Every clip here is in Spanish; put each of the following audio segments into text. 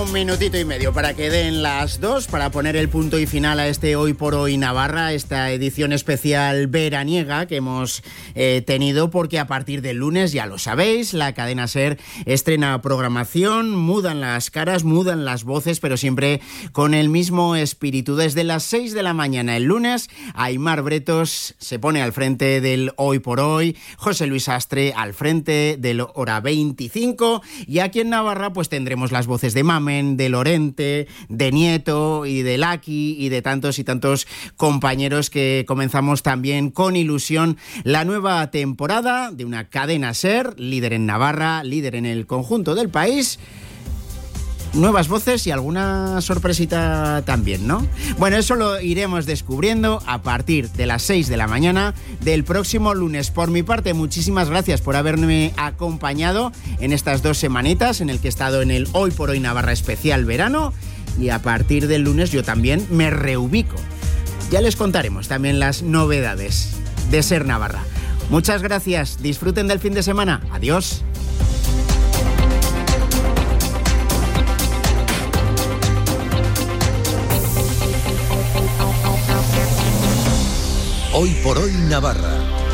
un minutito y medio para que den las 2, para poner el punto y final a este Hoy por Hoy Navarra, esta edición especial veraniega que hemos tenido, porque a partir del lunes, ya lo sabéis, la cadena SER estrena programación, mudan las caras, mudan las voces, pero siempre con el mismo espíritu. Desde las 6 de la mañana el lunes, Aimar Bretos se pone al frente del Hoy por Hoy, José Luis Astre al frente del Hora 25, y aquí en Navarra pues tendremos las voces de Mamen, de Lorente, de Nieto y de Laki y de tantos y tantos compañeros que comenzamos también con ilusión la nueva temporada de una cadena SER, líder en Navarra, líder en el conjunto del país. Nuevas voces y alguna sorpresita también, ¿no? Bueno, eso lo iremos descubriendo a partir de las 6 de la mañana del próximo lunes. Por mi parte, muchísimas gracias por haberme acompañado en estas 2 semanitas en el que he estado en el Hoy por Hoy Navarra especial verano, y a partir del lunes yo también me reubico. Ya les contaremos también las novedades de SER Navarra. Muchas gracias, disfruten del fin de semana. Adiós. Hoy por Hoy Navarra.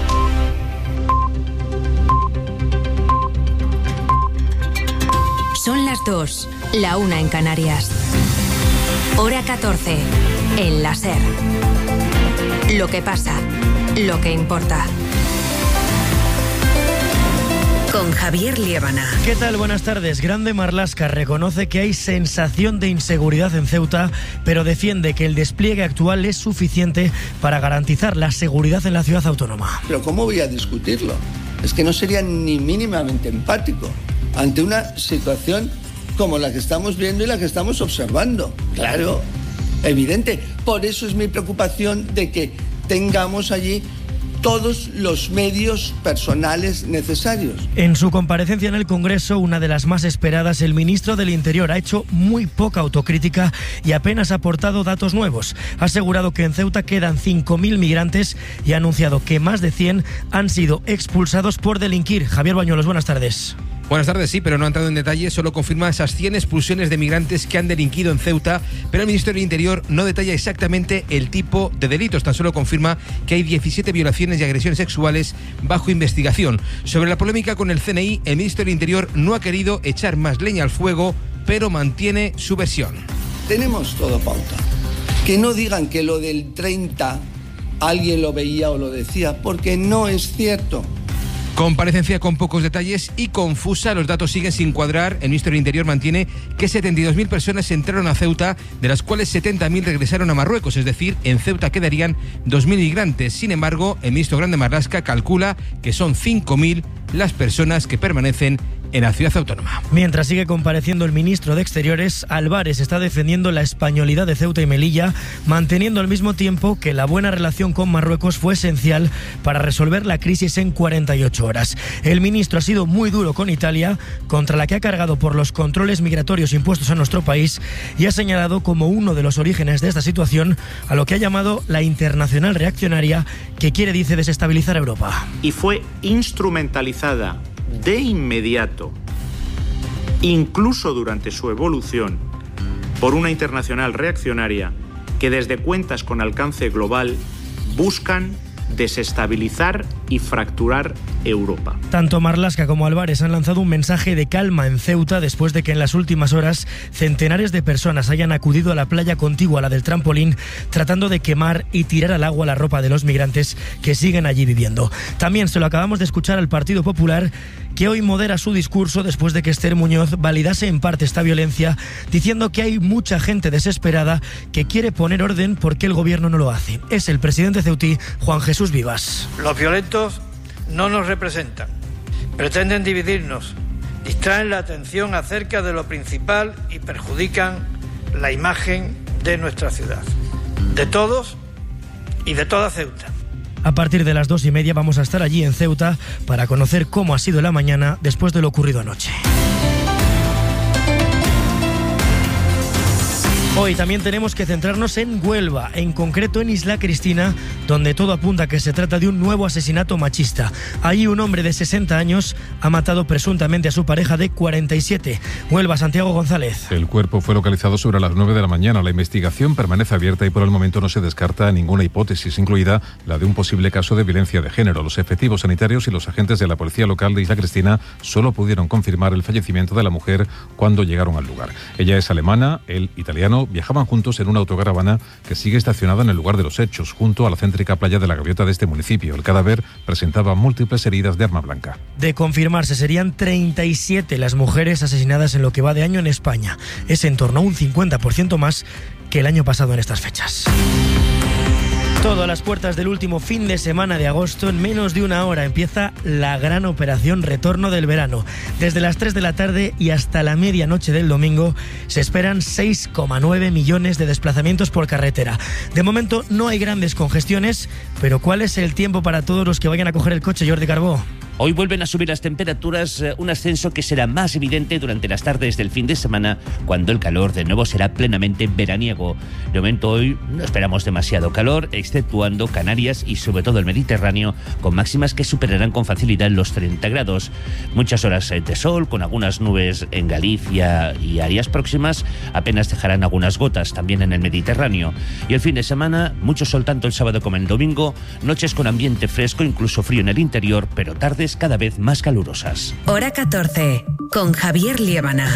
Son las 2, la 1 en Canarias. Hora 14, en la SER. Lo que pasa, lo que importa. Con Javier Liébana. ¿Qué tal? Buenas tardes. Grande Marlaska reconoce que hay sensación de inseguridad en Ceuta, pero defiende que el despliegue actual es suficiente para garantizar la seguridad en la ciudad autónoma. Pero ¿cómo voy a discutirlo? Es que no sería ni mínimamente empático ante una situación como la que estamos viendo y la que estamos observando. Claro, evidente. Por eso es mi preocupación de que tengamos allí todos los medios personales necesarios. En su comparecencia en el Congreso, una de las más esperadas, el ministro del Interior ha hecho muy poca autocrítica y apenas ha aportado datos nuevos. Ha asegurado que en Ceuta quedan 5.000 migrantes y ha anunciado que más de 100 han sido expulsados por delinquir. Javier Bañuelos, buenas tardes. Buenas tardes, sí, pero no ha entrado en detalle, solo confirma esas 100 expulsiones de migrantes que han delinquido en Ceuta, pero el Ministerio del Interior no detalla exactamente el tipo de delitos, tan solo confirma que hay 17 violaciones y agresiones sexuales bajo investigación. Sobre la polémica con el CNI, el Ministerio del Interior no ha querido echar más leña al fuego, pero mantiene su versión. Tenemos todo pauta. Que no digan que lo del 30 alguien lo veía o lo decía, porque no es cierto. Comparecencia con pocos detalles y confusa, los datos siguen sin cuadrar. El Ministerio del Interior mantiene que 72.000 personas entraron a Ceuta, de las cuales 70.000 regresaron a Marruecos, es decir, en Ceuta quedarían 2.000 migrantes. Sin embargo, el ministro Grande Marlaska calcula que son 5.000 las personas que permanecen en la ciudad autónoma. Mientras sigue compareciendo el ministro de Exteriores, Álvarez está defendiendo la españolidad de Ceuta y Melilla, manteniendo al mismo tiempo que la buena relación con Marruecos fue esencial para resolver la crisis en 48 horas. El ministro ha sido muy duro con Italia, contra la que ha cargado por los controles migratorios impuestos a nuestro país, y ha señalado como uno de los orígenes de esta situación a lo que ha llamado la internacional reaccionaria, que quiere, dice, desestabilizar Europa. Y fue instrumentalizada de inmediato, incluso durante su evolución, por una internacional reaccionaria que desde cuentas con alcance global buscan desestabilizar y fracturar Europa. Tanto Marlaska como Álvarez han lanzado un mensaje de calma en Ceuta después de que en las últimas horas centenares de personas hayan acudido a la playa contigua a la del trampolín, tratando de quemar y tirar al agua la ropa de los migrantes que siguen allí viviendo. También se lo acabamos de escuchar al Partido Popular, que hoy modera su discurso después de que Esther Muñoz validase en parte esta violencia, diciendo que hay mucha gente desesperada que quiere poner orden porque el gobierno no lo hace. Es el presidente ceutí, Juan Jesús Vivas. Los violentos no nos representan, pretenden dividirnos, distraen la atención acerca de lo principal y perjudican la imagen de nuestra ciudad, de todos y de toda Ceuta. A partir de las 2:30 vamos a estar allí en Ceuta para conocer cómo ha sido la mañana después de lo ocurrido anoche. Hoy también tenemos que centrarnos en Huelva, en concreto en Isla Cristina, donde todo apunta a que se trata de un nuevo asesinato machista. Allí un hombre de 60 años ha matado presuntamente a su pareja de 47. Huelva, Santiago González. El cuerpo fue localizado sobre las 9 de la mañana. La investigación permanece abierta y por el momento no se descarta ninguna hipótesis, incluida la de un posible caso de violencia de género. Los efectivos sanitarios y los agentes de la policía local de Isla Cristina solo pudieron confirmar el fallecimiento de la mujer cuando llegaron al lugar. Ella es alemana, él italiano. Viajaban juntos en una autocaravana que sigue estacionada en el lugar de los hechos, junto a la céntrica playa de la Gaviota de este municipio. El cadáver presentaba múltiples heridas de arma blanca. De confirmarse, serían 37 las mujeres asesinadas en lo que va de año en España. Es en torno a un 50% más que el año pasado en estas fechas. Todo a las puertas del último fin de semana de agosto. En menos de una hora empieza la gran operación Retorno del Verano. Desde las 3 de la tarde y hasta la medianoche del domingo se esperan 6,9 millones de desplazamientos por carretera. De momento no hay grandes congestiones, pero ¿cuál es el tiempo para todos los que vayan a coger el coche, Jordi Carbó? Hoy vuelven a subir las temperaturas, un ascenso que será más evidente durante las tardes del fin de semana, cuando el calor de nuevo será plenamente veraniego. De momento hoy no esperamos demasiado calor, exceptuando Canarias y sobre todo el Mediterráneo, con máximas que superarán con facilidad los 30 grados. Muchas horas de sol, con algunas nubes en Galicia y áreas próximas, apenas dejarán algunas gotas también en el Mediterráneo. Y el fin de semana, mucho sol tanto el sábado como el domingo, noches con ambiente fresco, incluso frío en el interior, pero tardes cada vez más calurosas. Hora 14, con Javier Liébana.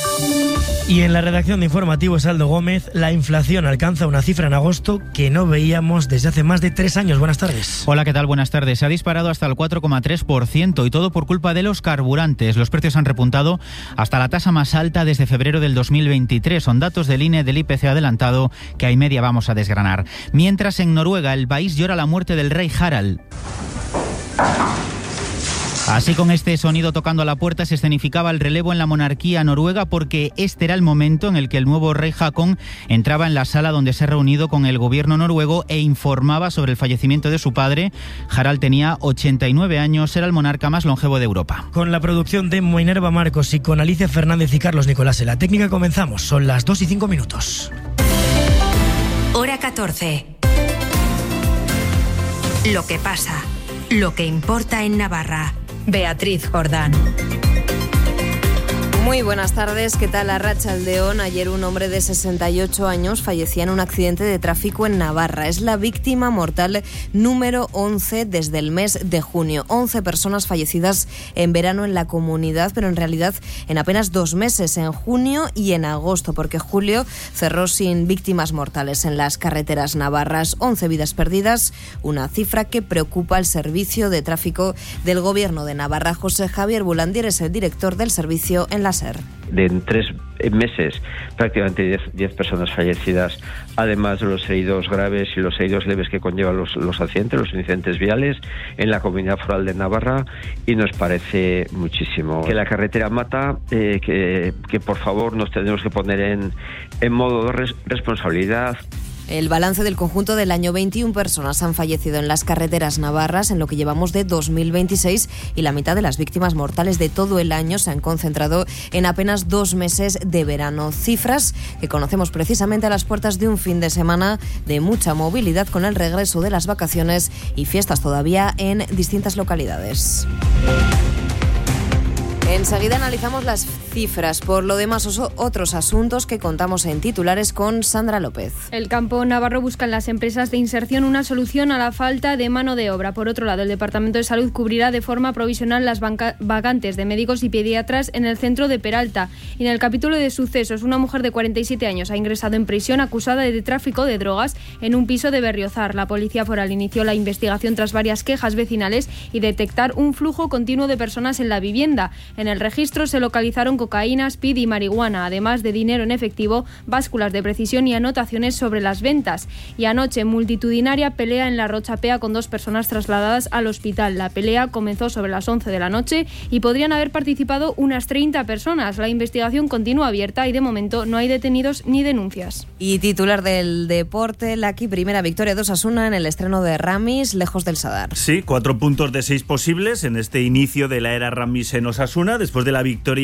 Y en la redacción de Informativos, Aldo Gómez, la inflación alcanza una cifra en agosto que no veíamos desde hace más de 3 años. Buenas tardes. Hola, ¿qué tal? Buenas tardes. Se ha disparado hasta el 4,3% y todo por culpa de los carburantes. Los precios han repuntado hasta la tasa más alta desde febrero del 2023. Son datos del INE del IPC adelantado que a y media vamos a desgranar. Mientras en Noruega el país llora la muerte del rey Harald. Así, con este sonido tocando a la puerta, se escenificaba el relevo en la monarquía noruega, porque este era el momento en el que el nuevo rey Haakon entraba en la sala donde se ha reunido con el gobierno noruego e informaba sobre el fallecimiento de su padre. Harald tenía 89 años, era el monarca más longevo de Europa. Con la producción de Minerva Marcos y con Alicia Fernández y Carlos Nicolás en la técnica comenzamos. Son las 2:05. Hora 14. Lo que pasa, lo que importa en Navarra. Beatriz Jordán. Muy buenas tardes, ¿qué tal? Arratsaldeon. Ayer un hombre de 68 años fallecía en un accidente de tráfico en Navarra. Es la víctima mortal número 11 desde el mes de junio. 11 personas fallecidas en verano en la comunidad, pero en realidad en apenas 2 meses, en junio y en agosto, porque julio cerró sin víctimas mortales en las carreteras navarras. 11 vidas perdidas, una cifra que preocupa al servicio de tráfico del Gobierno de Navarra. José Javier Bulandier es el director del servicio en la SER. En 3 meses, prácticamente 10 personas fallecidas, además de los heridos graves y los heridos leves que conllevan los accidentes, los incidentes viales en la Comunidad Foral de Navarra, y nos parece muchísimo. Que la carretera mata, que por favor nos tenemos que poner en modo de responsabilidad. El balance del conjunto del año: 21 personas han fallecido en las carreteras navarras en lo que llevamos de 2026, y la mitad de las víctimas mortales de todo el año se han concentrado en apenas 2 meses de verano. Cifras que conocemos precisamente a las puertas de un fin de semana de mucha movilidad, con el regreso de las vacaciones y fiestas todavía en distintas localidades. Enseguida analizamos las cifras. Por lo demás, otros asuntos que contamos en titulares con Sandra López. El campo navarro busca en las empresas de inserción una solución a la falta de mano de obra. Por otro lado, el Departamento de Salud cubrirá de forma provisional las vacantes de médicos y pediatras en el centro de Peralta. Y en el capítulo de sucesos, una mujer de 47 años ha ingresado en prisión acusada de tráfico de drogas en un piso de Berriozar. La Policía Foral inició la investigación tras varias quejas vecinales y detectar un flujo continuo de personas en la vivienda. En el registro se localizaron cocaína, speed y marihuana, además de dinero en efectivo, básculas de precisión y anotaciones sobre las ventas. Y anoche, multitudinaria pelea en la Rochapea con 2 personas trasladadas al hospital. La pelea comenzó sobre las 11 de la noche y podrían haber participado unas 30 personas. La investigación continúa abierta y de momento no hay detenidos ni denuncias. Y titular del deporte, Laki, primera victoria de Osasuna en el estreno de Ramis, lejos del Sadar. Sí, 4 puntos de 6 posibles en este inicio de la era Ramis en Osasuna, después de la victoria de ayer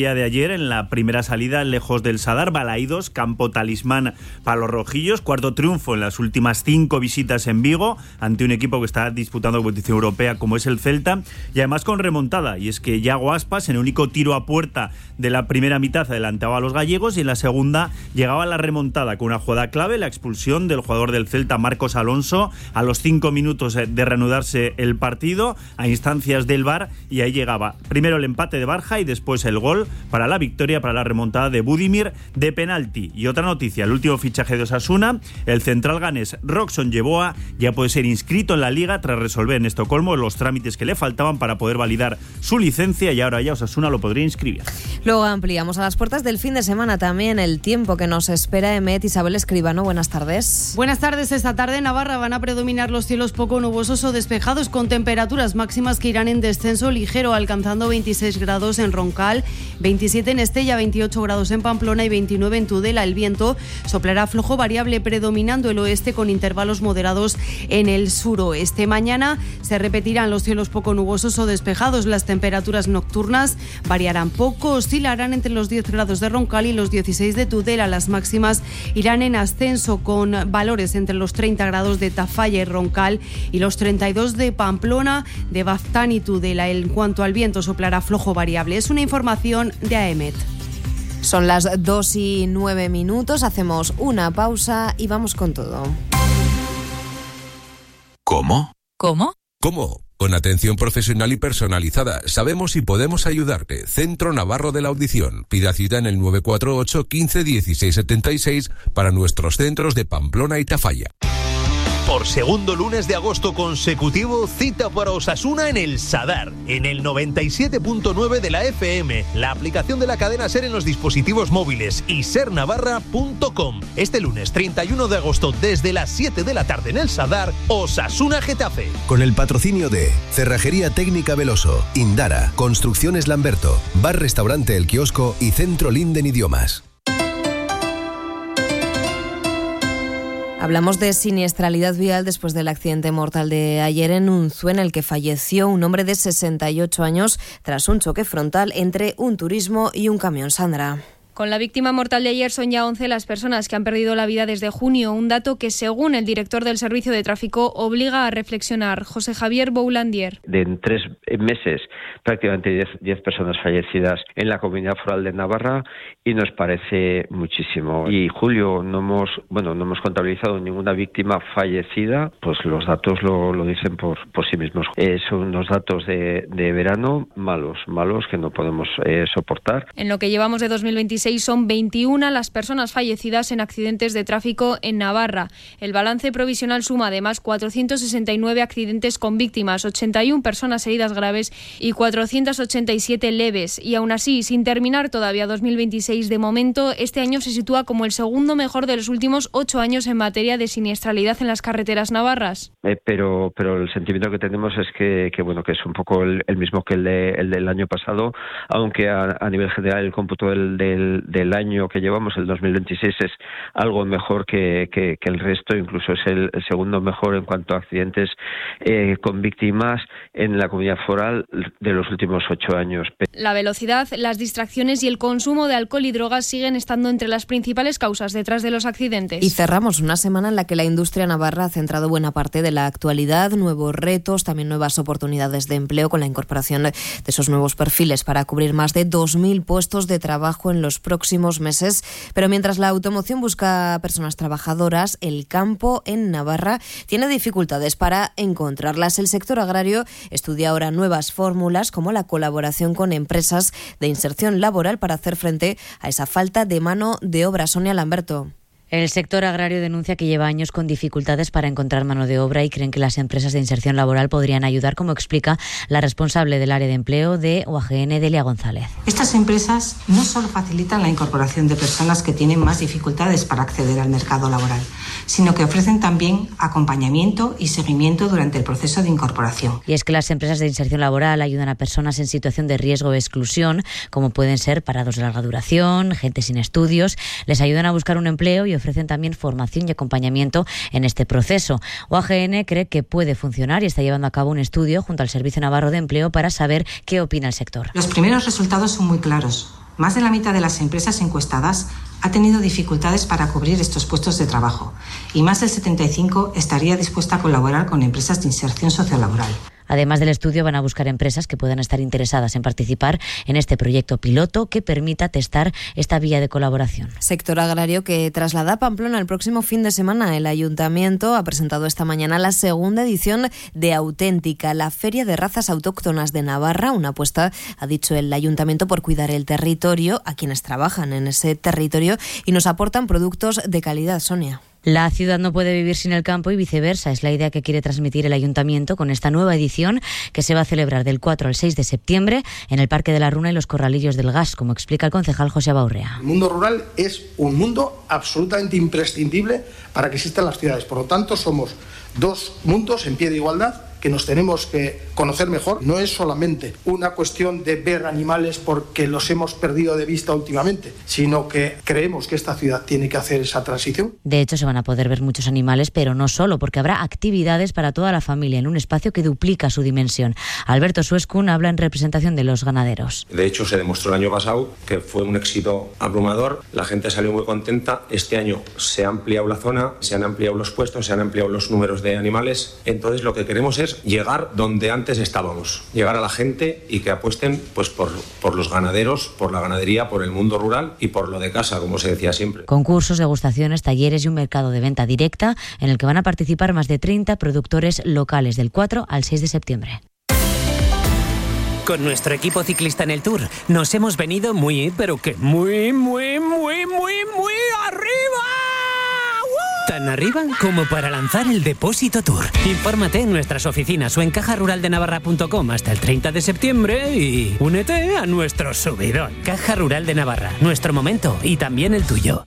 ayer en la primera salida lejos del Sadar. Balaídos, campo talismán para los rojillos, cuarto triunfo en las últimas 5 visitas en Vigo ante un equipo que está disputando competición europea como es el Celta, y además con remontada, y es que Yago Aspas en el único tiro a puerta de la primera mitad adelantaba a los gallegos y en la segunda llegaba la remontada con una jugada clave, la expulsión del jugador del Celta Marcos Alonso a los 5 minutos de reanudarse el partido a instancias del VAR, y ahí llegaba primero el empate de Barja y después el gol para la victoria, para la remontada de Budimir de penalti. Y otra noticia, el último fichaje de Osasuna, el central ganés Roxon Yeboah ya puede ser inscrito en la Liga tras resolver en Estocolmo los trámites que le faltaban para poder validar su licencia, y ahora ya Osasuna lo podría inscribir. Luego ampliamos a las puertas del fin de semana también el tiempo que nos espera. Emet, Isabel Escribano, buenas tardes. Buenas tardes. Esta tarde en Navarra van a predominar los cielos poco nubosos o despejados, con temperaturas máximas que irán en descenso ligero, alcanzando 26 grados en Roncal, 27 en Estella, 28 grados en Pamplona y 29 en Tudela. El viento soplará flojo variable, predominando el oeste con intervalos moderados en el suroeste. Mañana se repetirán los cielos poco nubosos o despejados. Las temperaturas nocturnas variarán poco, oscilarán entre los 10 grados de Roncal y los 16 de Tudela. Las máximas irán en ascenso, con valores entre los 30 grados de Tafalla y Roncal y los 32 de Pamplona, de Baztán y Tudela. En cuanto al viento, soplará flojo variable. Es una información de AEMET. Son las 2:09. Hacemos una pausa y vamos con todo. ¿Cómo? ¿Cómo? ¿Cómo? Con atención profesional y personalizada. Sabemos y podemos ayudarte. Centro Navarro de la Audición. Pida cita en el 948 15 16 76 para nuestros centros de Pamplona y Tafalla. Por segundo lunes de agosto consecutivo, cita para Osasuna en el Sadar, en el 97.9 de la FM, la aplicación de la cadena SER en los dispositivos móviles y sernavarra.com. Este lunes 31 de agosto, desde las 7 de la tarde en el Sadar, Osasuna Getafe. Con el patrocinio de Cerrajería Técnica Veloso, Indara, Construcciones Lamberto, Bar Restaurante El Kiosco y Centro Linden Idiomas. Hablamos de siniestralidad vial después del accidente mortal de ayer en Unzué, en el que falleció un hombre de 68 años tras un choque frontal entre un turismo y un camión. Sandra. Con la víctima mortal de ayer son ya 11 las personas que han perdido la vida desde junio, un dato que, según el director del Servicio de Tráfico, obliga a reflexionar. José Javier Boulandier. En 3 meses, prácticamente 10 personas fallecidas en la Comunidad Foral de Navarra, y nos parece muchísimo. Y julio no hemos contabilizado ninguna víctima fallecida, pues los datos lo dicen por sí mismos. Son unos datos de verano malos que no podemos soportar. En lo que llevamos de 2026 son 21 las personas fallecidas en accidentes de tráfico en Navarra. El balance provisional suma además 469 accidentes con víctimas, 81 personas heridas graves y 487 leves. Y aún así, sin terminar todavía 2026, de momento, este año se sitúa como el segundo mejor de los últimos 8 años en materia de siniestralidad en las carreteras navarras. Pero el sentimiento que tenemos es que es un poco el mismo que el del año pasado, aunque a nivel general el cómputo del año que llevamos, el 2026, es algo mejor que el resto. Incluso es el segundo mejor en cuanto a accidentes con víctimas en la comunidad foral de los últimos 8 años. La velocidad, las distracciones y el consumo de alcohol y drogas siguen estando entre las principales causas detrás de los accidentes. Y cerramos una semana en la que la industria navarra ha centrado buena parte de la actualidad, nuevos retos, también nuevas oportunidades de empleo, con la incorporación de esos nuevos perfiles para cubrir más de 2.000 puestos de trabajo en los próximos meses. Pero mientras la automoción busca personas trabajadoras, el campo en Navarra tiene dificultades para encontrarlas. El sector agrario estudia ahora nuevas fórmulas, como la colaboración con empresas de inserción laboral para hacer frente a esa falta de mano de obra. Sonia Lamberto. El sector agrario denuncia que lleva años con dificultades para encontrar mano de obra y creen que las empresas de inserción laboral podrían ayudar, como explica la responsable del área de empleo de UAGN, Delia González. Estas empresas no solo facilitan la incorporación de personas que tienen más dificultades para acceder al mercado laboral, sino que ofrecen también acompañamiento y seguimiento durante el proceso de incorporación. Y es que las empresas de inserción laboral ayudan a personas en situación de riesgo o exclusión, como pueden ser parados de larga duración, gente sin estudios. Les ayudan a buscar un empleo y ofrecen también formación y acompañamiento en este proceso. UAGN cree que puede funcionar y está llevando a cabo un estudio junto al Servicio Navarro de Empleo para saber qué opina el sector. Los primeros resultados son muy claros. Más de la mitad de las empresas encuestadas ha tenido dificultades para cubrir estos puestos de trabajo y más del 75% estaría dispuesta a colaborar con empresas de inserción sociolaboral. Además del estudio, van a buscar empresas que puedan estar interesadas en participar en este proyecto piloto que permita testar esta vía de colaboración. Sector agrario que traslada a Pamplona el próximo fin de semana. El Ayuntamiento ha presentado esta mañana la segunda edición de Auténtica, la Feria de Razas Autóctonas de Navarra, una apuesta, ha dicho el Ayuntamiento, por cuidar el territorio a quienes trabajan en ese territorio y nos aportan productos de calidad. Sonia. La ciudad no puede vivir sin el campo y viceversa. Es la idea que quiere transmitir el Ayuntamiento con esta nueva edición que se va a celebrar del 4 al 6 de septiembre en el Parque de la Runa y los Corralillos del Gas, como explica el concejal José Baurrea. El mundo rural es un mundo absolutamente imprescindible para que existan las ciudades. Por lo tanto, somos dos mundos en pie de igualdad que nos tenemos que conocer mejor. No es solamente una cuestión de ver animales porque los hemos perdido de vista últimamente, sino que creemos que esta ciudad tiene que hacer esa transición. De hecho, se van a poder ver muchos animales, pero no solo, porque habrá actividades para toda la familia en un espacio que duplica su dimensión. Alberto Suescun habla en representación de los ganaderos. De hecho, se demostró el año pasado que fue un éxito abrumador. La gente salió muy contenta. Este año se ha ampliado la zona, se han ampliado los puestos, se han ampliado los números de animales. Entonces, lo que queremos es llegar donde antes estábamos, llegar a la gente y que apuesten pues por los ganaderos, por la ganadería, por el mundo rural y por lo de casa, como se decía siempre. Concursos, degustaciones, talleres y un mercado de venta directa en el que van a participar más de 30 productores locales del 4 al 6 de septiembre. Con nuestro equipo ciclista en el Tour nos hemos venido muy, pero que muy arriba. Tan arriba como para lanzar el Depósito Tour. Infórmate en nuestras oficinas o en cajaruraldenavarra.com hasta el 30 de septiembre y únete a nuestro subidón. Caja Rural de Navarra, nuestro momento y también el tuyo.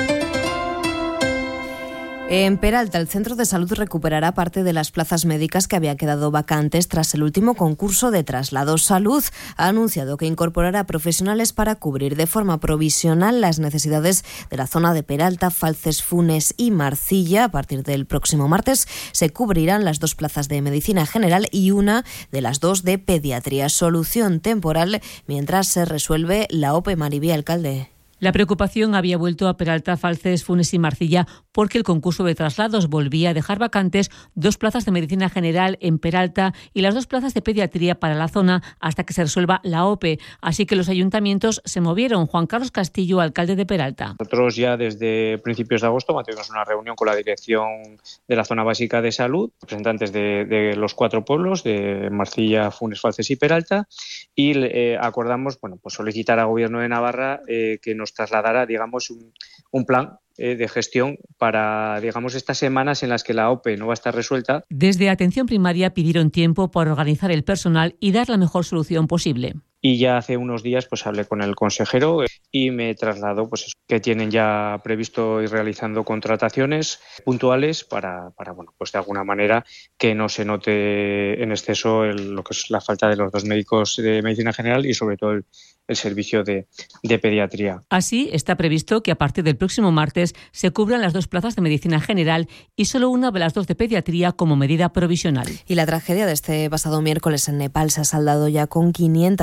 En Peralta, el centro de salud recuperará parte de las plazas médicas que habían quedado vacantes tras el último concurso de traslados. Salud ha anunciado que incorporará profesionales para cubrir de forma provisional las necesidades de la zona de Peralta, Falces, Funes y Marcilla. A partir del próximo martes se cubrirán las 2 plazas de medicina general y una de las 2 de pediatría. Solución temporal mientras se resuelve la OPE. Maribí, alcalde. La preocupación había vuelto a Peralta, Falces, Funes y Marcilla porque el concurso de traslados volvía a dejar vacantes 2 plazas de medicina general en Peralta y las 2 plazas de pediatría para la zona hasta que se resuelva la OPE. Así que los ayuntamientos se movieron. Juan Carlos Castillo, alcalde de Peralta. Nosotros ya desde principios de agosto mantuvimos una reunión con la dirección de la zona básica de salud, representantes de los 4 pueblos, de Marcilla, Funes, Falces y Peralta, y acordamos pues solicitar al Gobierno de Navarra que nos trasladara, digamos, un plan de gestión para, digamos, estas semanas en las que la OPE no va a estar resuelta. Desde Atención Primaria pidieron tiempo para organizar el personal y dar la mejor solución posible. Y ya hace unos días pues hablé con el consejero y me trasladó pues que tienen ya previsto ir realizando contrataciones puntuales para bueno, pues de alguna manera que no se note en exceso lo que es la falta de los 2 médicos de medicina general y sobre todo el servicio de pediatría. Así está previsto que a partir del próximo martes se cubran las 2 plazas de medicina general y solo una de las 2 de pediatría como medida provisional. Y la tragedia de este pasado miércoles en Nepal se ha saldado ya con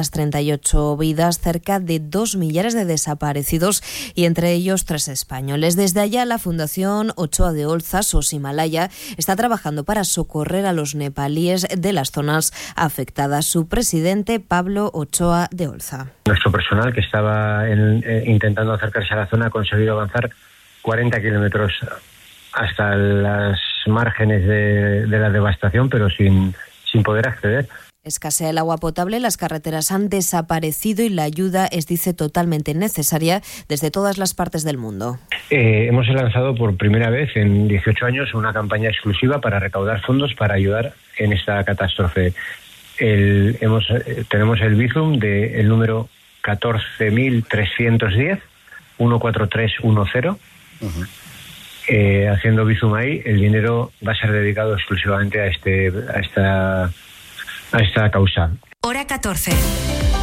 538 vidas, cerca de 2 millares de desaparecidos y entre ellos 3 españoles. Desde allá la Fundación Ochoa de Olza, SOS Himalaya, está trabajando para socorrer a los nepalíes de las zonas afectadas. Su presidente, Pablo Ochoa de Olza. Nuestro personal que estaba intentando acercarse a la zona ha conseguido avanzar 40 kilómetros hasta las márgenes de la devastación, pero sin poder acceder. Escasea el agua potable, las carreteras han desaparecido y la ayuda es, dice, totalmente necesaria desde todas las partes del mundo. Hemos lanzado por primera vez en 18 años una campaña exclusiva para recaudar fondos para ayudar en esta catástrofe. Tenemos el Bizum del número 14.310, 14310. Haciendo Bizum ahí, el dinero va a ser dedicado exclusivamente a esta causa. Hora 14.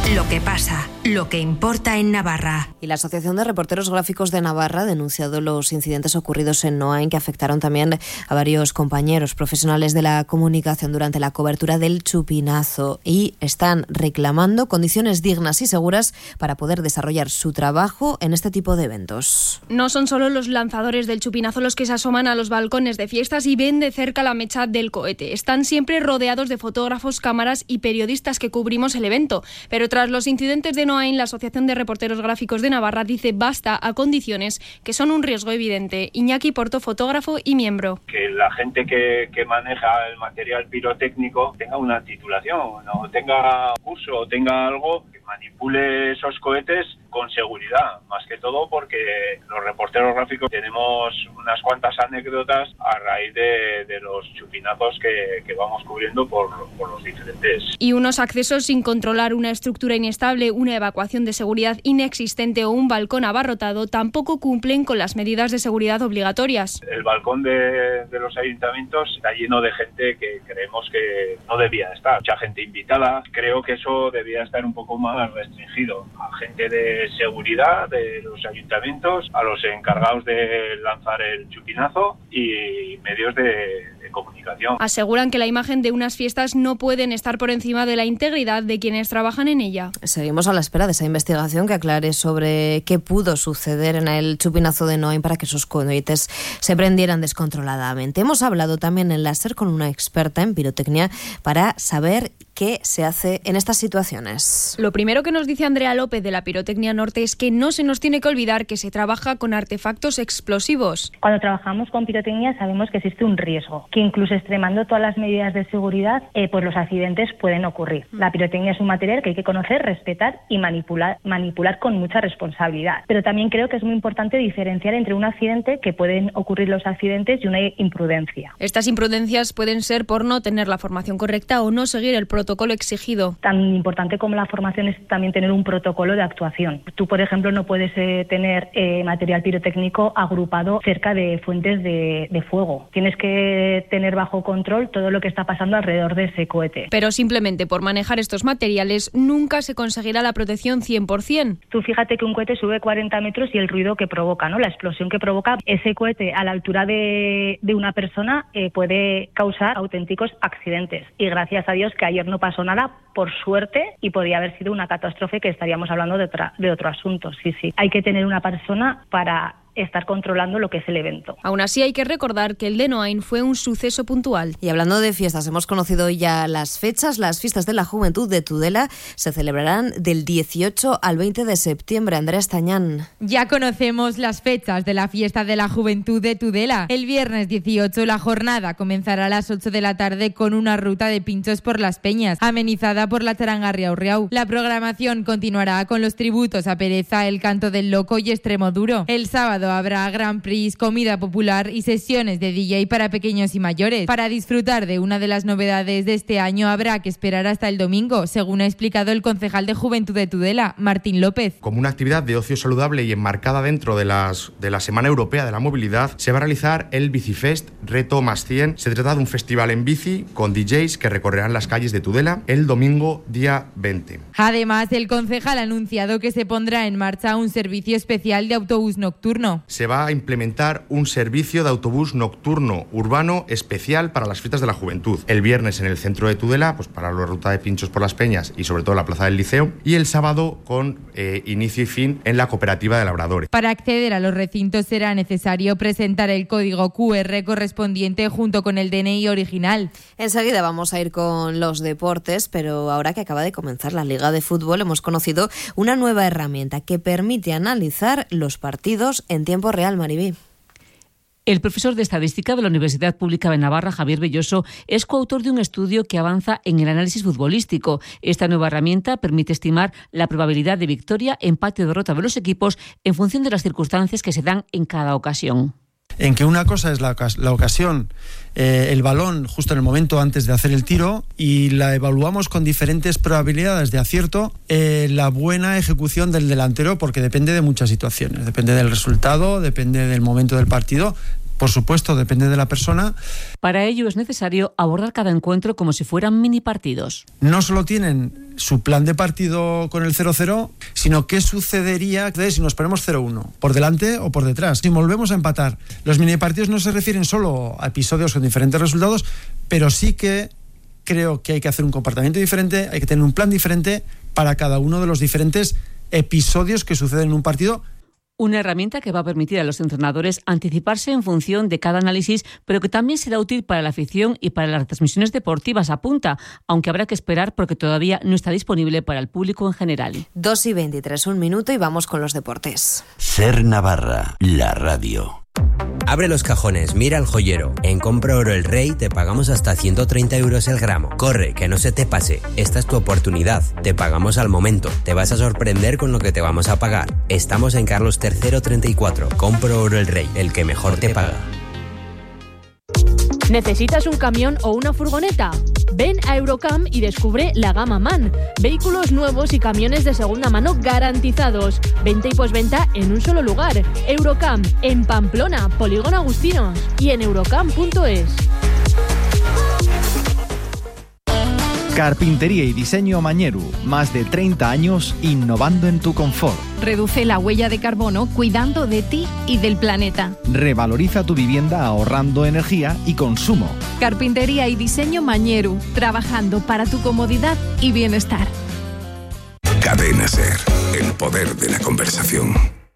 Lo que pasa, lo que importa en Navarra. Y la Asociación de Reporteros Gráficos de Navarra ha denunciado los incidentes ocurridos en Noain, que afectaron también a varios compañeros profesionales de la comunicación durante la cobertura del chupinazo, y están reclamando condiciones dignas y seguras para poder desarrollar su trabajo en este tipo de eventos. No son solo los lanzadores del chupinazo los que se asoman a los balcones de fiestas y ven de cerca la mecha del cohete. Están siempre rodeados de fotógrafos, cámaras y periodistas que cubrimos el evento. Pero tras los incidentes de Noain, la Asociación de Reporteros Gráficos de Navarra dice basta a condiciones que son un riesgo evidente. Iñaki Porto, fotógrafo y miembro. Que la gente que maneja el material pirotécnico tenga una titulación, o tenga curso, o tenga algo que manipule esos cohetes con seguridad, más que todo porque los reporteros gráficos tenemos unas cuantas anécdotas a raíz de los chupinazos que vamos cubriendo por los diferentes. Y unos accesos sin controlar, una estructura inestable, una evacuación de seguridad inexistente o un balcón abarrotado tampoco cumplen con las medidas de seguridad obligatorias. El balcón de los ayuntamientos está lleno de gente que creemos que no debía estar. Mucha gente invitada. Creo que eso debía estar un poco más restringido. A gente de seguridad de los ayuntamientos, a los encargados de lanzar el chupinazo y medios de comunicación. Aseguran que la imagen de unas fiestas no pueden estar por encima de la integridad de quienes trabajan en ella. Seguimos a la espera de esa investigación que aclare sobre qué pudo suceder en el chupinazo de Noain para que sus cohetes se prendieran descontroladamente. Hemos hablado también en la SER con una experta en pirotecnia para saber qué se hace en estas situaciones. Lo primero que nos dice Andrea López de la Pirotecnia Norte es que no se nos tiene que olvidar que se trabaja con artefactos explosivos. Cuando trabajamos con pirotecnia sabemos que existe un riesgo, que incluso extremando todas las medidas de seguridad, pues los accidentes pueden ocurrir. La pirotecnia es un material que hay que conocer, respetar y manipular con mucha responsabilidad. Pero también creo que es muy importante diferenciar entre un accidente, que pueden ocurrir los accidentes, y una imprudencia. Estas imprudencias pueden ser por no tener la formación correcta o no seguir el protocolo exigido. Tan importante como la formación es también tener un protocolo de actuación. Tú, por ejemplo, no puedes tener material pirotécnico agrupado cerca de fuentes de fuego. Tienes que tener bajo control todo lo que está pasando alrededor de ese cohete. Pero simplemente por manejar estos materiales nunca se conseguirá la protección 100%. Tú fíjate que un cohete sube 40 metros y el ruido que provoca, ¿no? La explosión que provoca ese cohete a la altura de una persona puede causar auténticos accidentes. Y gracias a Dios que ayer no pasó nada, por suerte, y podría haber sido una catástrofe que estaríamos hablando de otro asunto. Sí. Hay que tener una persona para estar controlando lo que es el evento. Aún así hay que recordar que el de Noain fue un suceso puntual. Y hablando de fiestas, hemos conocido ya las fechas. Las fiestas de la juventud de Tudela se celebrarán del 18 al 20 de septiembre. Andrea Estañán. Ya conocemos las fechas de la fiesta de la juventud de Tudela. El viernes 18 la jornada comenzará a las 8 de la tarde con una ruta de pinchos por las peñas, amenizada por la charanga Riau Riau. La programación continuará con los tributos a Pereza, El Canto del Loco y Extremo Duro. El sábado habrá Grand Prix, comida popular y sesiones de DJ para pequeños y mayores. Para disfrutar de una de las novedades de este año habrá que esperar hasta el domingo, según ha explicado el concejal de Juventud de Tudela, Martín López. Como una actividad de ocio saludable y enmarcada dentro de la Semana Europea de la Movilidad, se va a realizar el Bicifest Reto más 100. Se trata de un festival en bici con DJs que recorrerán las calles de Tudela el domingo día 20. Además, el concejal ha anunciado que se pondrá en marcha un servicio especial de autobús nocturno. Se va a implementar un servicio de autobús nocturno urbano especial para las fiestas de la juventud. El viernes en el centro de Tudela, pues para la ruta de pinchos por las peñas y sobre todo la plaza del Liceo. Y el sábado con inicio y fin en la cooperativa de labradores. Para acceder a los recintos será necesario presentar el código QR correspondiente junto con el DNI original. Enseguida vamos a ir con los deportes, pero ahora que acaba de comenzar la Liga de Fútbol hemos conocido una nueva herramienta que permite analizar los partidos en tiempo real, Maribí. El profesor de Estadística de la Universidad Pública de Navarra, Javier Belloso, es coautor de un estudio que avanza en el análisis futbolístico. Esta nueva herramienta permite estimar la probabilidad de victoria, empate o derrota de los equipos en función de las circunstancias que se dan en cada ocasión. En que una cosa es la ocasión, el balón justo en el momento antes de hacer el tiro, y la evaluamos con diferentes probabilidades de acierto, la buena ejecución del delantero, porque depende de muchas situaciones, depende del resultado, depende del momento del partido, Por supuesto, depende de la persona. Para ello es necesario abordar cada encuentro como si fueran mini partidos. No solo tienen su plan de partido con el 0-0, sino qué sucedería si nos ponemos 0-1, por delante o por detrás. Si volvemos a empatar. Los mini partidos no se refieren solo a episodios con diferentes resultados, pero sí que creo que hay que hacer un comportamiento diferente, hay que tener un plan diferente para cada uno de los diferentes episodios que suceden en un partido. Una herramienta que va a permitir a los entrenadores anticiparse en función de cada análisis, pero que también será útil para la afición y para las transmisiones deportivas, apunta, aunque habrá que esperar porque todavía no está disponible para el público en general. 2:23, 1 minuto y vamos con los deportes. Ser Navarra, la radio. Abre los cajones, mira el joyero. En Compra Oro El Rey te pagamos hasta 130 euros el gramo. Corre, que no se te pase. Esta es tu oportunidad. Te pagamos al momento. Te vas a sorprender con lo que te vamos a pagar. Estamos en Carlos III 34. Compra Oro El Rey, el que mejor te paga. ¿Necesitas un camión o una furgoneta? Ven a Eurocam y descubre la gama MAN. Vehículos nuevos y camiones de segunda mano garantizados. Venta y posventa en un solo lugar. Eurocam, en Pamplona, Polígono Agustinos y en eurocam.es. Carpintería y diseño Mañeru. Más de 30 años innovando en tu confort. Reduce la huella de carbono cuidando de ti y del planeta. Revaloriza tu vivienda ahorrando energía y consumo. Carpintería y diseño Mañeru. Trabajando para tu comodidad y bienestar. Cadena SER. El poder de la conversación.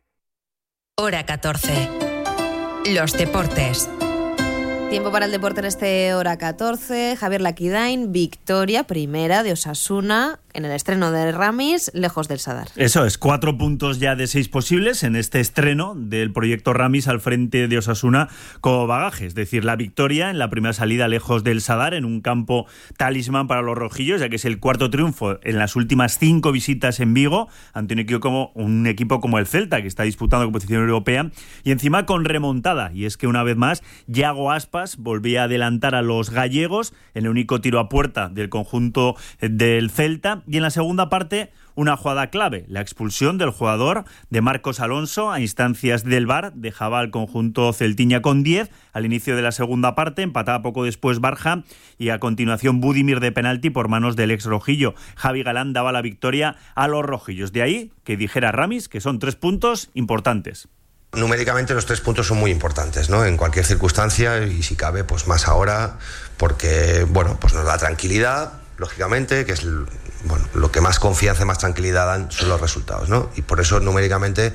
Hora 14. Los deportes. Tiempo para el deporte en este hora 14. Javier Laquidain, victoria primera de Osasuna en el estreno de Ramis, lejos del Sadar. Eso es, 4 puntos ya de 6 posibles en este estreno del proyecto Ramis al frente de Osasuna como bagaje. Es decir, la victoria en la primera salida lejos del Sadar en un campo talismán para los rojillos, ya que es el cuarto triunfo en las últimas 5 visitas en Vigo ante un equipo como el Celta, que está disputando competición europea, y encima con remontada. Y es que una vez más, Yago Aspas volvía a adelantar a los gallegos en el único tiro a puerta del conjunto del Celta. Y en la segunda parte, una jugada clave, la expulsión del jugador de Marcos Alonso a instancias del VAR, dejaba al conjunto celtiña con 10 al inicio de la segunda parte, empataba poco después Barja y a continuación Budimir de penalti por manos del ex rojillo. Javi Galán daba la victoria a los rojillos, de ahí que dijera Ramis que son 3 puntos importantes. Numéricamente los 3 puntos son muy importantes, ¿no? En cualquier circunstancia y si cabe, pues más ahora, porque pues nos da tranquilidad, lógicamente, que es lo que más confianza y más tranquilidad dan son los resultados, ¿no? Y por eso numéricamente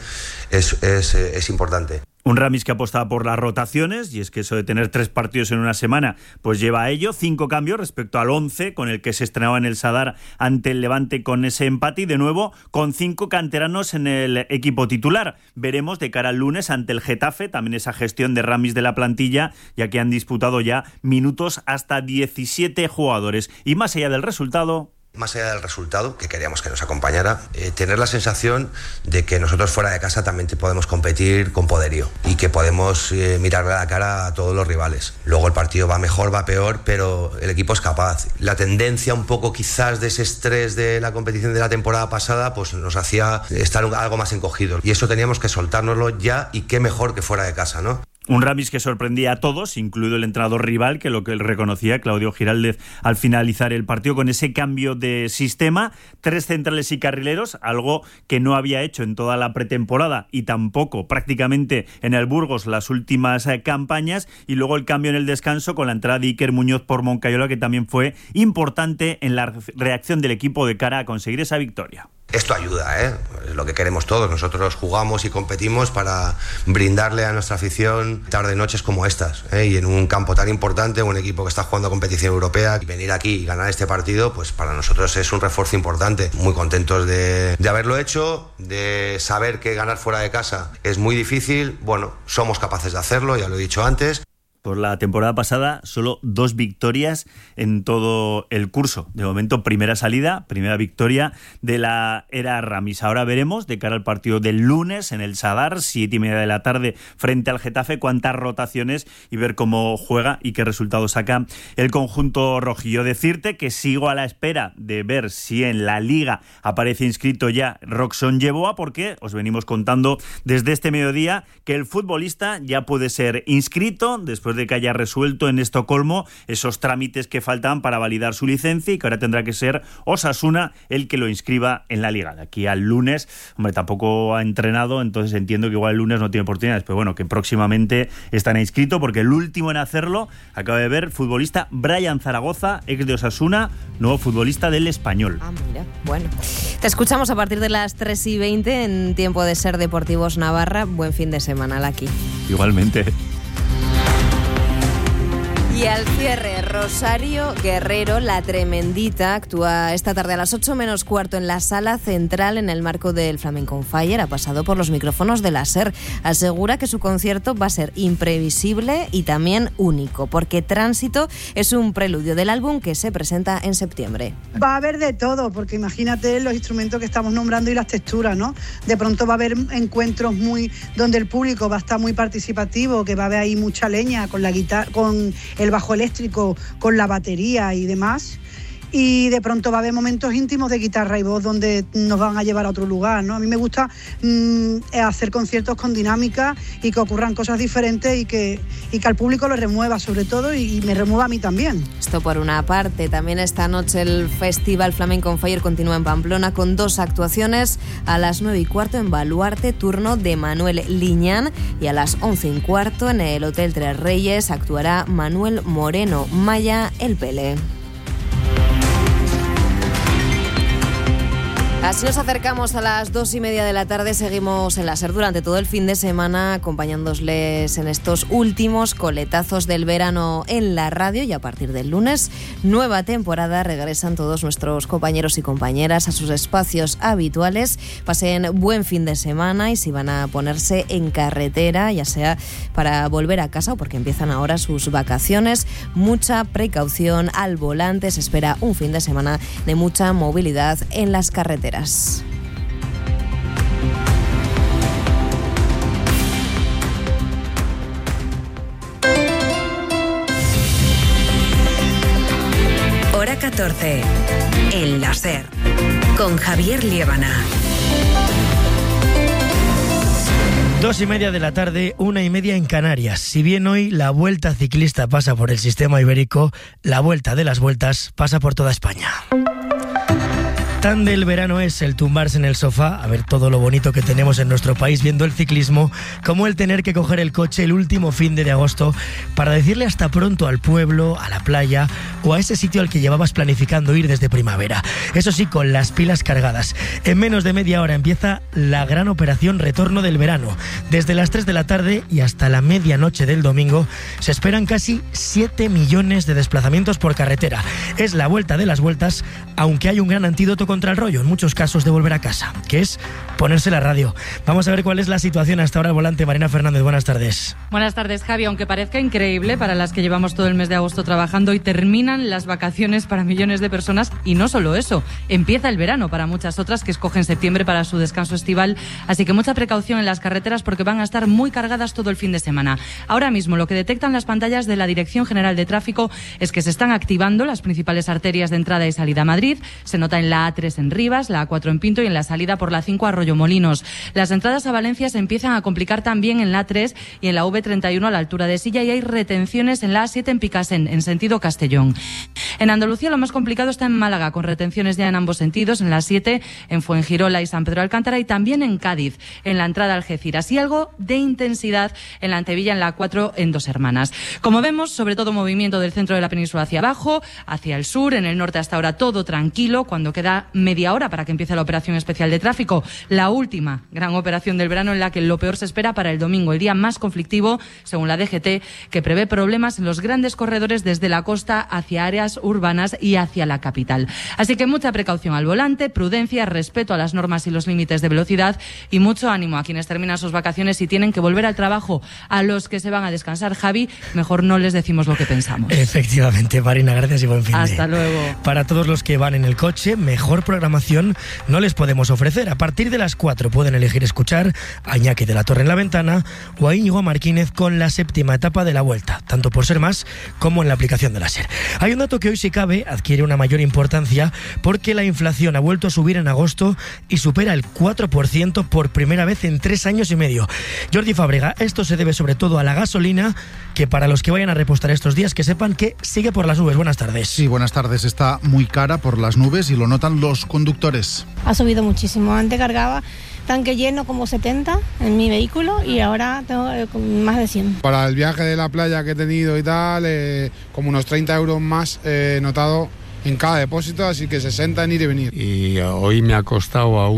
es importante. Un Ramis que apostaba por las rotaciones, y es que eso de tener 3 partidos en una semana pues lleva a ello. 5 cambios respecto al 11 con el que se estrenaba en el Sadar ante el Levante con ese empate, y de nuevo con 5 canteranos en el equipo titular. Veremos de cara al lunes ante el Getafe también esa gestión de Ramis de la plantilla, ya que han disputado ya minutos hasta 17 jugadores. Y más allá del resultado, que queríamos que nos acompañara, tener la sensación de que nosotros fuera de casa también podemos competir con poderío y que podemos mirarle a la cara a todos los rivales. Luego el partido va mejor, va peor, pero el equipo es capaz. La tendencia un poco quizás de ese estrés de la competición de la temporada pasada pues nos hacía estar algo más encogidos, y eso teníamos que soltárnoslo ya, y qué mejor que fuera de casa, ¿no? Un Ramis que sorprendía a todos, incluido el entrenador rival, que lo que él reconocía, Claudio Giraldez, al finalizar el partido con ese cambio de sistema, 3 centrales y carrileros, algo que no había hecho en toda la pretemporada y tampoco prácticamente en el Burgos las últimas campañas, y luego el cambio en el descanso con la entrada de Iker Muñoz por Moncayola, que también fue importante en la reacción del equipo de cara a conseguir esa victoria. Esto ayuda, es lo que queremos todos. Nosotros jugamos y competimos para brindarle a nuestra afición tarde noches como estas, y en un campo tan importante, un equipo que está jugando competición europea, y venir aquí y ganar este partido, pues para nosotros es un refuerzo importante. Muy contentos de haberlo hecho, de saber que ganar fuera de casa es muy difícil. Somos capaces de hacerlo, ya lo he dicho antes. Por la temporada pasada, solo 2 victorias en todo el curso. De momento, primera salida, primera victoria de la era Ramis. Ahora veremos, de cara al partido del lunes en el Sadar, 7:30 de la tarde, frente al Getafe, cuántas rotaciones y ver cómo juega y qué resultados saca el conjunto rojillo. Decirte que sigo a la espera de ver si en la Liga aparece inscrito ya Roxon Yeboah, porque os venimos contando desde este mediodía que el futbolista ya puede ser inscrito después de que haya resuelto en Estocolmo esos trámites que faltan para validar su licencia y que ahora tendrá que ser Osasuna el que lo inscriba en la Liga. De aquí al lunes, hombre, tampoco ha entrenado, entonces entiendo que igual el lunes no tiene oportunidades, pero bueno, que próximamente estará inscrito, porque el último en hacerlo, acaba de ver, futbolista Brian Zaragoza, ex de Osasuna, nuevo futbolista del Español. Mira, bueno. Te escuchamos a partir de las 3:20 en Tiempo de Ser Deportivos Navarra. Buen fin de semana, Laki. Igualmente. Y al cierre, Rosario Guerrero, la tremendita, actúa esta tarde a las 8:15 en la Sala Central en el marco del Flamenco on Fire. Ha pasado por los micrófonos de la SER. Asegura que su concierto va a ser imprevisible y también único, porque Tránsito es un preludio del álbum que se presenta en septiembre. Va a haber de todo, porque imagínate los instrumentos que estamos nombrando y las texturas, ¿no? De pronto va a haber encuentros donde el público va a estar muy participativo, que va a haber ahí mucha leña con la guitarra, con el bajo eléctrico, con la batería y demás. Y de pronto va a haber momentos íntimos de guitarra y voz donde nos van a llevar a otro lugar, ¿no? A mí me gusta hacer conciertos con dinámica y que ocurran cosas diferentes y que al público lo remueva sobre todo y me remueva a mí también. Esto por una parte. También esta noche el Festival Flamenco on Fire continúa en Pamplona con 2 actuaciones. A las 9:15 en Baluarte, turno de Manuel Liñán, y a las 11:15 en el Hotel Tres Reyes actuará Manuel Moreno Maya El Pele. Así nos acercamos a las 2:30 de la tarde. Seguimos en la SER durante todo el fin de semana, acompañándoles en estos últimos coletazos del verano en la radio. Y a partir del lunes, nueva temporada, regresan todos nuestros compañeros y compañeras a sus espacios habituales. Pasen buen fin de semana, y si van a ponerse en carretera, ya sea para volver a casa o porque empiezan ahora sus vacaciones, mucha precaución al volante. Se espera un fin de semana de mucha movilidad en las carreteras. Hora 14, en la SER, con Javier Liébana. 2:30 de la tarde, 1:30 en Canarias. Si bien hoy la Vuelta Ciclista pasa por el sistema ibérico, la Vuelta de las Vueltas pasa por toda España. Tan del verano es el tumbarse en el sofá a ver todo lo bonito que tenemos en nuestro país viendo el ciclismo, como el tener que coger el coche el último fin de agosto para decirle hasta pronto al pueblo, a la playa o a ese sitio al que llevabas planificando ir desde primavera. Eso sí, con las pilas cargadas. En menos de media hora empieza la gran operación Retorno del Verano. Desde las 3 de la tarde y hasta la medianoche del domingo se esperan casi 7 millones de desplazamientos por carretera. Es la vuelta de las vueltas, aunque hay un gran antídoto contra el rollo, en muchos casos, de volver a casa, que es ponerse la radio. Vamos a ver cuál es la situación hasta ahora al volante. Marina Fernández, buenas tardes. Buenas tardes, Javi. Aunque parezca increíble para las que llevamos todo el mes de agosto trabajando, y terminan las vacaciones para millones de personas, y no solo eso, empieza el verano para muchas otras que escogen septiembre para su descanso estival, así que mucha precaución en las carreteras porque van a estar muy cargadas todo el fin de semana. Ahora mismo lo que detectan las pantallas de la Dirección General de Tráfico es que se están activando las principales arterias de entrada y salida a Madrid. Se nota en la A3 en Rivas, la A4 en Pinto y en la salida por la 5 a Arroyomolinos. Las entradas a Valencia se empiezan a complicar también en la A3 y en la V31 a la altura de Silla, y hay retenciones en la A7 en Picasen, en sentido Castellón. En Andalucía lo más complicado está en Málaga, con retenciones ya en ambos sentidos, en la 7, en Fuengirola y San Pedro Alcántara, y también en Cádiz, en la entrada a Algeciras, y algo de intensidad en la Antevilla, en la 4, en Dos Hermanas. Como vemos, sobre todo movimiento del centro de la península hacia abajo, hacia el sur, en el norte hasta ahora todo tranquilo, cuando queda queda media hora para que empiece la operación especial de tráfico, la última gran operación del verano en la que lo peor se espera para el domingo, el día más conflictivo, según la DGT, que prevé problemas en los grandes corredores desde la costa hacia áreas urbanas y hacia la capital. Así que mucha precaución al volante, prudencia, respeto a las normas y los límites de velocidad y mucho ánimo a quienes terminan sus vacaciones y tienen que volver al trabajo. A los que se van a descansar, Javi, mejor no les decimos lo que pensamos. Efectivamente, Marina, gracias y buen fin de. Hasta luego. Para todos los que van en el coche, mejor programación no les podemos ofrecer. A partir de las 4 pueden elegir escuchar a Iñaki de la Torre en la Ventana o a Íñigo Martínez con la 7ª etapa de la Vuelta, tanto por ser más como en la aplicación de la SER. Hay un dato que hoy, si cabe, adquiere una mayor importancia porque la inflación ha vuelto a subir en agosto y supera el 4% por primera vez en 3 años y medio. Jordi Fábrega, esto se debe sobre todo a la gasolina, que para los que vayan a repostar estos días, que sepan que sigue por las nubes. Buenas tardes. Sí, buenas tardes. Está muy cara por las nubes y lo notan los conductores. Ha subido muchísimo. Antes cargaba tanque lleno como 70 en mi vehículo y ahora tengo más de 100. Para el viaje de la playa que he tenido y tal, como unos 30 euros más he notado en cada depósito, así que 60 en ir y venir. Y hoy me ha costado a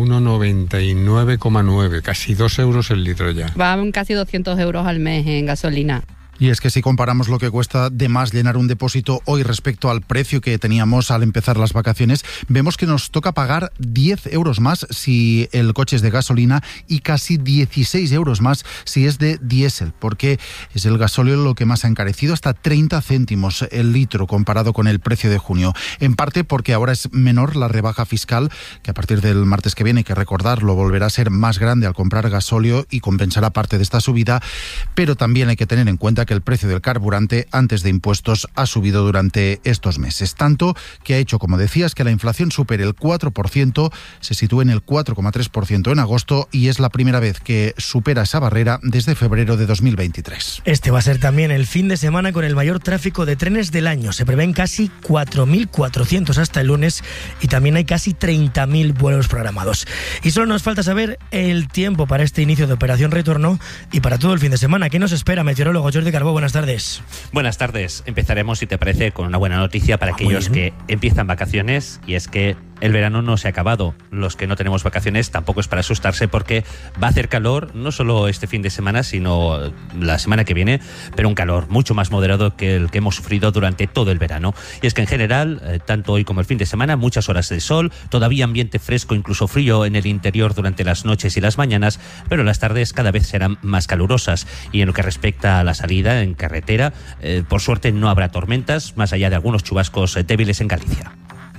1,99,9, casi 2 euros el litro ya. Va casi 200 euros al mes en gasolina. Y es que si comparamos lo que cuesta de más llenar un depósito hoy respecto al precio que teníamos al empezar las vacaciones, vemos que nos toca pagar 10 euros más si el coche es de gasolina y casi 16 euros más si es de diésel, porque es el gasóleo lo que más ha encarecido, hasta 30 céntimos el litro comparado con el precio de junio. En parte porque ahora es menor la rebaja fiscal, que a partir del martes que viene, hay que recordarlo, volverá a ser más grande al comprar gasóleo y compensará parte de esta subida, pero también hay que tener en cuenta que el precio del carburante antes de impuestos ha subido durante estos meses, tanto que ha hecho, como decías, que la inflación supere el 4%, se sitúe en el 4,3% en agosto y es la primera vez que supera esa barrera desde febrero de 2023. Este va a ser también el fin de semana con el mayor tráfico de trenes del año. Se prevén casi 4.400 hasta el lunes y también hay casi 30.000 vuelos programados. Y solo nos falta saber el tiempo para este inicio de Operación Retorno y para todo el fin de semana. ¿Qué nos espera, meteorólogo Jordi Carbó? Buenas tardes. Buenas tardes. Empezaremos, si te parece, con una buena noticia para aquellos que empiezan vacaciones, y es que el verano no se ha acabado. Los que no tenemos vacaciones tampoco es para asustarse, porque va a hacer calor, no solo este fin de semana, sino la semana que viene, pero un calor mucho más moderado que el que hemos sufrido durante todo el verano. Y es que en general, tanto hoy como el fin de semana, muchas horas de sol, todavía ambiente fresco, incluso frío en el interior durante las noches y las mañanas, pero las tardes cada vez serán más calurosas. Y en lo que respecta a la salida en carretera, por suerte no habrá tormentas, más allá de algunos chubascos débiles en Galicia.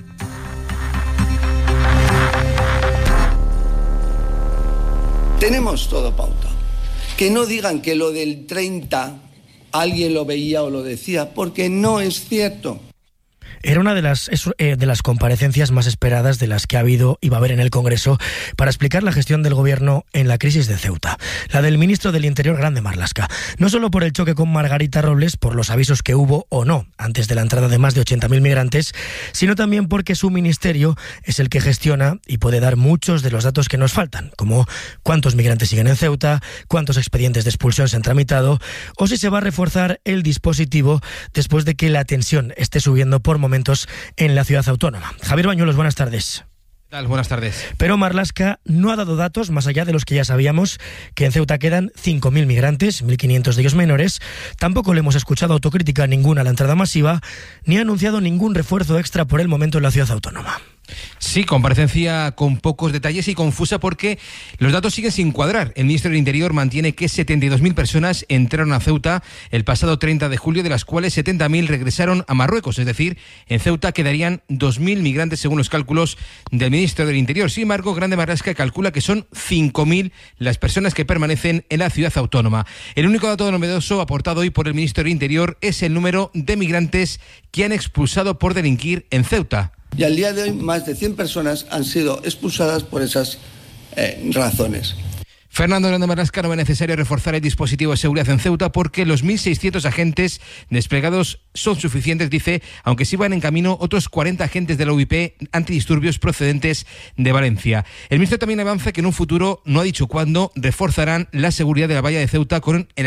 Tenemos todo pautado. Que no digan que lo del 30 alguien lo veía o lo decía, porque no es cierto. Era una de las comparecencias más esperadas de las que ha habido y va a haber en el Congreso para explicar la gestión del Gobierno en la crisis de Ceuta. La del ministro del Interior, Grande Marlaska. No solo por el choque con Margarita Robles, por los avisos que hubo o no antes de la entrada de más de 80.000 migrantes, sino también porque su ministerio es el que gestiona y puede dar muchos de los datos que nos faltan, como cuántos migrantes siguen en Ceuta, cuántos expedientes de expulsión se han tramitado, o si se va a reforzar el dispositivo después de que la tensión esté subiendo por momentos en la ciudad autónoma. Javier Bañuelos, buenas tardes. ¿Qué tal? Buenas tardes. Pero Marlaska no ha dado datos más allá de los que ya sabíamos, que en Ceuta quedan 5.000 migrantes, 1.500 de ellos menores. Tampoco le hemos escuchado autocrítica ninguna a la entrada masiva, ni ha anunciado ningún refuerzo extra por el momento en la ciudad autónoma. Sí, comparecencia con pocos detalles y confusa porque los datos siguen sin cuadrar. El ministro del Interior mantiene que 72.000 personas entraron a Ceuta el pasado 30 de julio, de las cuales 70.000 regresaron a Marruecos. Es decir, en Ceuta quedarían 2.000 migrantes según los cálculos del ministro del Interior. Sin embargo, Grande Marlaska calcula que son 5.000 las personas que permanecen en la ciudad autónoma. El único dato novedoso aportado hoy por el ministro del Interior es el número de migrantes que han expulsado por delinquir en Ceuta. Y al día de hoy más de 100 personas han sido expulsadas por esas razones. Fernando Grande Marlaska no ve necesario reforzar el dispositivo de seguridad en Ceuta porque los 1.600 agentes desplegados son suficientes, dice, aunque sí van en camino otros 40 agentes de la UIP antidisturbios procedentes de Valencia. El ministro también avanza que en un futuro, no ha dicho cuándo, reforzarán la seguridad de la valla de Ceuta con el